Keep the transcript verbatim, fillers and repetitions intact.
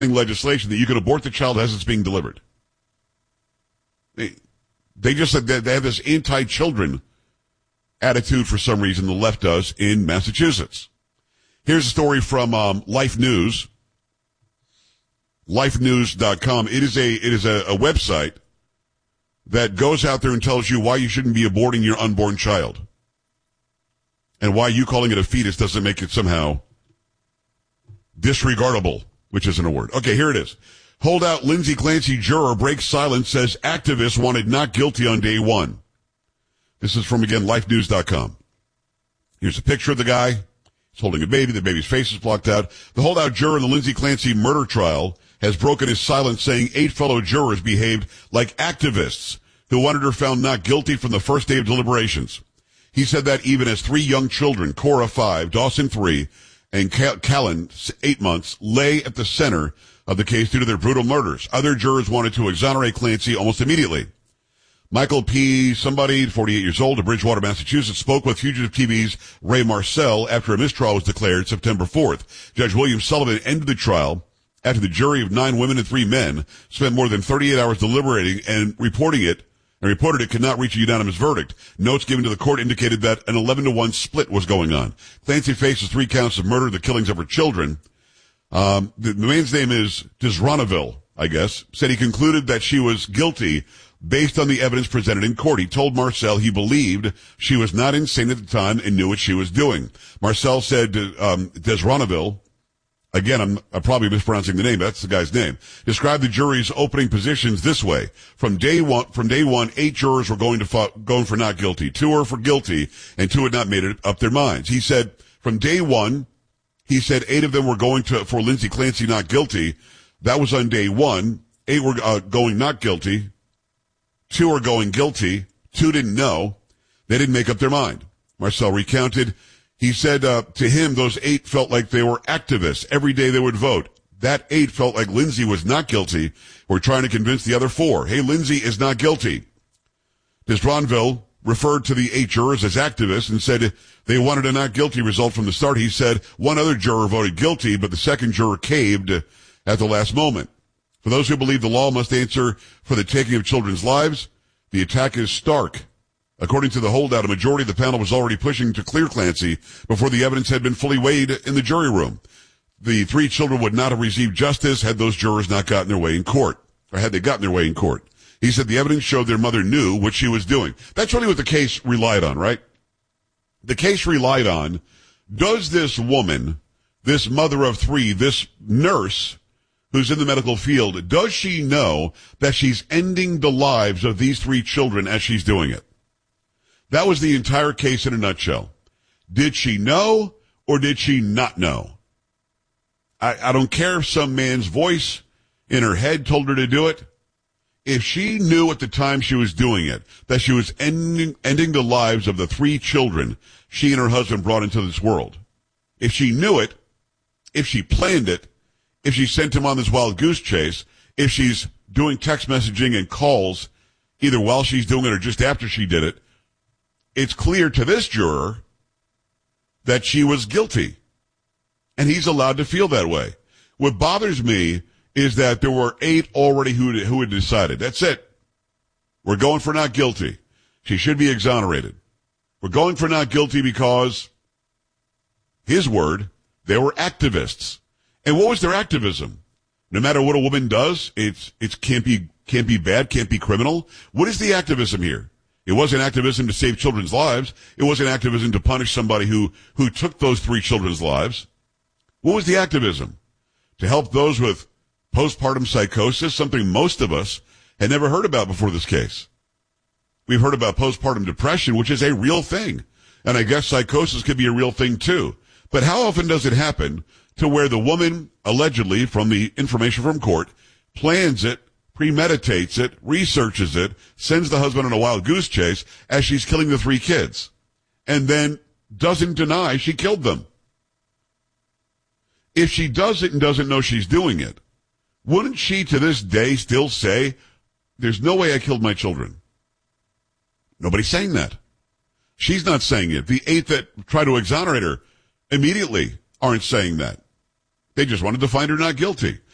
legislation that you can abort the child as it's being delivered. They, they just they, they have this anti-children attitude for some reason. The left does in Massachusetts. Here's a story from um, Life News, life news dot com. It is a it is a, a website that goes out there and tells you why you shouldn't be aborting your unborn child, and why you calling it a fetus doesn't make it somehow disregardable, which isn't a word. Okay, here it is. Holdout Lindsay Clancy juror breaks silence, says activist wanted not guilty on day one. This is from, again, life news dot com. Here's a picture of the guy. He's holding a baby. The baby's face is blocked out. The holdout juror in the Lindsay Clancy murder trial has broken his silence, saying eight fellow jurors behaved like activists who wanted her found not guilty from the first day of deliberations. He said that even as three young children, Cora five, Dawson three, and Callan eight months, lay at the center of the case due to their brutal murders. Other jurors wanted to exonerate Clancy almost immediately. Michael P. somebody, forty-eight years old, of Bridgewater, Massachusetts, spoke with Fugitive T V's Ray Marcel after a mistrial was declared September fourth. Judge William Sullivan ended the trial after the jury of nine women and three men spent more than thirty-eight hours deliberating and reporting it, and reported it could not reach a unanimous verdict. Notes given to the court indicated that an eleven to one split was going on. Clancy faces three counts of murder, the killings of her children. Um, the, the man's name is Disronaville, I guess, said he concluded that she was guilty based on the evidence presented in court. He told Marcel he believed she was not insane at the time and knew what she was doing. Marcel said um, Disronaville, again, I'm, I'm probably mispronouncing the name, but that's the guy's name, described the jury's opening positions this way. From day one, from day one, eight jurors were going to fought, going for not guilty. Two were for guilty, and two had not made it up their minds. He said, from day one, he said eight of them were going to for Lindsay Clancy not guilty. That was on day one. Eight were uh, going not guilty. Two are going guilty. Two didn't know. They didn't make up their mind. Marcel recounted. He said uh, to him, those eight felt like they were activists. Every day they would vote. That eight felt like Lindsay was not guilty. We're trying to convince the other four. Hey, Lindsay is not guilty. Disronville referred to the eight jurors as activists and said they wanted a not guilty result from the start. He said one other juror voted guilty, but the second juror caved at the last moment. For those who believe the law must answer for the taking of children's lives, the attack is stark. According to the holdout, a majority of the panel was already pushing to clear Clancy before the evidence had been fully weighed in the jury room. The three children would not have received justice had those jurors not gotten their way in court, or had they gotten their way in court. He said the evidence showed their mother knew what she was doing. That's really what the case relied on, right? The case relied on, does this woman, this mother of three, this nurse who's in the medical field, does she know that she's ending the lives of these three children as she's doing it? That was the entire case in a nutshell. Did she know or did she not know? I, I don't care if some man's voice in her head told her to do it. If she knew at the time she was doing it that she was ending, ending the lives of the three children she and her husband brought into this world, if she knew it, if she planned it, if she sent him on this wild goose chase, if she's doing text messaging and calls either while she's doing it or just after she did it, it's clear to this juror that she was guilty. And he's allowed to feel that way. What bothers me is that there were eight already who, who had decided. That's it. We're going for not guilty. She should be exonerated. We're going for not guilty because, his word, they were activists. And what was their activism? No matter what a woman does, it's, it's can't be, can't be bad, can't be criminal. What is the activism here? It wasn't activism to save children's lives. It wasn't activism to punish somebody who, who took those three children's lives. What was the activism? To help those with postpartum psychosis, something most of us had never heard about before this case. We've heard about postpartum depression, which is a real thing. And I guess psychosis could be a real thing too. But how often does it happen to where the woman, allegedly, from the information from court, plans it, premeditates it, researches it, sends the husband on a wild goose chase as she's killing the three kids, and then doesn't deny she killed them? If she does it and doesn't know she's doing it, wouldn't she to this day still say, there's no way I killed my children? Nobody's saying that. She's not saying it. The eight that try to exonerate her immediately aren't saying that. They just wanted to find her not guilty.